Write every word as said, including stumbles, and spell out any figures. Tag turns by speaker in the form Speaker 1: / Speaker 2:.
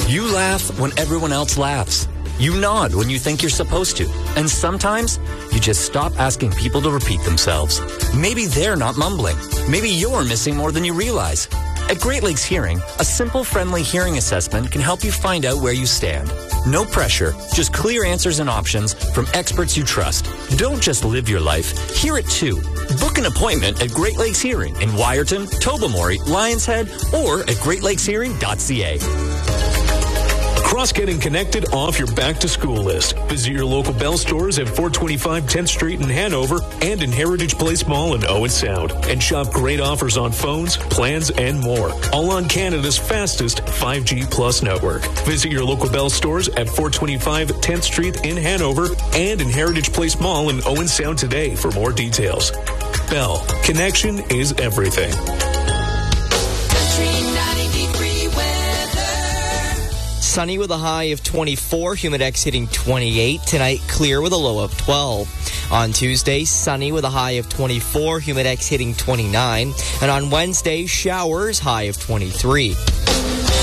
Speaker 1: You laugh when everyone else laughs. You nod when you think you're supposed to. And sometimes, you just stop asking people to repeat themselves. Maybe they're not mumbling. Maybe you're missing more than you realize. At Great Lakes Hearing, a simple, friendly hearing assessment can help you find out where you stand. No pressure, just clear answers and options from experts you trust. Don't just live your life, hear it too. Book an appointment at Great Lakes Hearing in Wyerton, Tobermory, Lions Head, or at great lakes hearing dot c a.
Speaker 2: Cross getting connected off your back-to-school list. Visit your local Bell stores at four twenty-five tenth Street in Hanover and in Heritage Place Mall in Owen Sound. And shop great offers on phones, plans, and more. All on Canada's fastest five G Plus network. Visit your local Bell stores at four twenty-five tenth Street in Hanover and in Heritage Place Mall in Owen Sound today for more details. Bell. Connection is everything.
Speaker 3: Sunny with a high of twenty-four, Humidex hitting twenty-eight. Tonight, clear with a low of twelve. On Tuesday, sunny with a high of twenty-four, Humidex hitting twenty-nine. And on Wednesday, showers, high of twenty-three.